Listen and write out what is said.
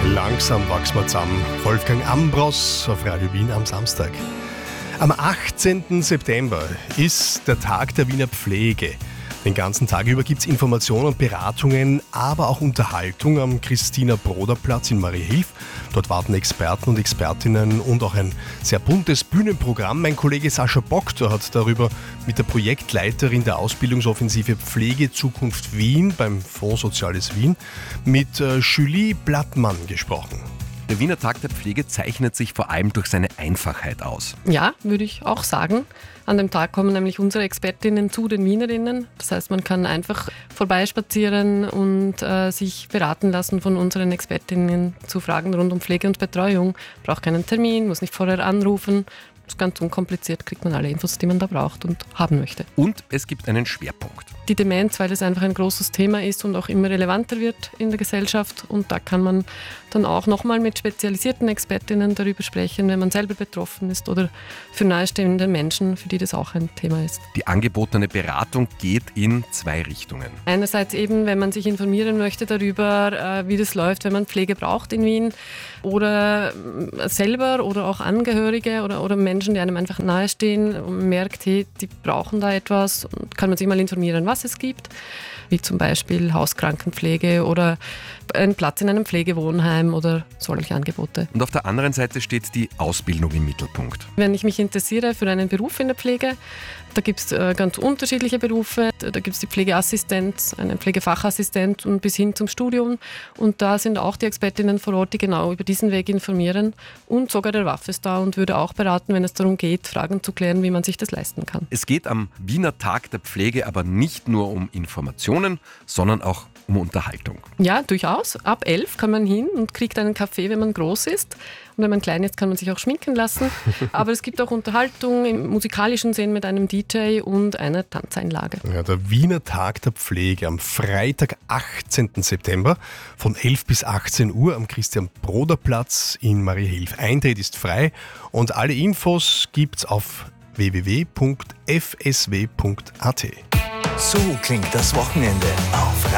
Langsam wachsen wir zusammen. Wolfgang Ambros auf Radio Wien am Samstag. Am 18. September ist der Tag der Wiener Pflege. Den ganzen Tag über gibt es Informationen und Beratungen, aber auch Unterhaltung am Christina-Broder-Platz in Mariahilf. Dort warten Experten und Expertinnen und auch ein sehr buntes Bühnenprogramm. Mein Kollege Sascha Boktor hat darüber mit der Projektleiterin der Ausbildungsoffensive Pflege Zukunft Wien beim Fonds Soziales Wien mit Julie Blattmann gesprochen. Der Wiener Tag der Pflege zeichnet sich vor allem durch seine Einfachheit aus. Ja, würde ich auch sagen. An dem Tag kommen nämlich unsere Expertinnen zu den Wienerinnen. Das heißt, man kann einfach vorbeispazieren und sich beraten lassen von unseren Expertinnen zu Fragen rund um Pflege und Betreuung. Braucht keinen Termin, muss nicht vorher anrufen. Das ist ganz unkompliziert, kriegt man alle Infos, die man da braucht und haben möchte. Und es gibt einen Schwerpunkt. Die Demenz, weil es einfach ein großes Thema ist und auch immer relevanter wird in der Gesellschaft. Und da kann man dann auch nochmal mit spezialisierten Expertinnen darüber sprechen, wenn man selber betroffen ist oder für nahestehende Menschen, für die das auch ein Thema ist. Die angebotene Beratung geht in zwei Richtungen. Einerseits eben, wenn man sich informieren möchte darüber, wie das läuft, wenn man Pflege braucht in Wien oder selber oder auch Angehörige oder Menschen, die einem einfach nahestehen und merkt, hey, die brauchen da etwas, und kann man sich mal informieren, was es gibt, wie zum Beispiel Hauskrankenpflege oder ein Platz in einem Pflegewohnheim oder solche Angebote. Und auf der anderen Seite steht die Ausbildung im Mittelpunkt. Wenn ich mich interessiere für einen Beruf in der Pflege, da gibt es ganz unterschiedliche Berufe. Da gibt es die Pflegeassistenz, einen Pflegefachassistent und bis hin zum Studium. Und da sind auch die Expertinnen vor Ort, die genau über diesen Weg informieren. Und sogar der WAF ist da und würde auch beraten, wenn es darum geht, Fragen zu klären, wie man sich das leisten kann. Es geht am Wiener Tag der Pflege aber nicht nur um Informationen, sondern auch um Unterhaltung. Ja, durchaus. Ab 11 kann man hin und kriegt einen Kaffee, wenn man groß ist. Und wenn man klein ist, kann man sich auch schminken lassen. Aber es gibt auch Unterhaltung im musikalischen Sinn mit einem DJ und einer Tanzeinlage. Ja, der Wiener Tag der Pflege am Freitag, 18. September von 11 bis 18 Uhr am Christian-Broder-Platz in Mariahilf. Eintritt ist frei und alle Infos gibt's auf www.fsw.at. So klingt das Wochenende auf